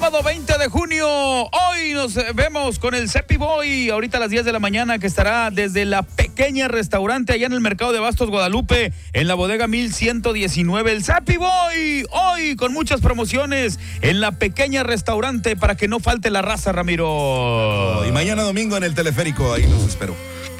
sábado 20 de junio. Hoy nos vemos con el Cepi Boy, ahorita a las 10 de la mañana, que estará desde la pequeña restaurante allá en el mercado de Bastos, Guadalupe, en la bodega 1119. El Cepi Boy, hoy con muchas promociones en la pequeña restaurante para que no falte la raza, Ramiro. Y mañana domingo en el teleférico, ahí los espero.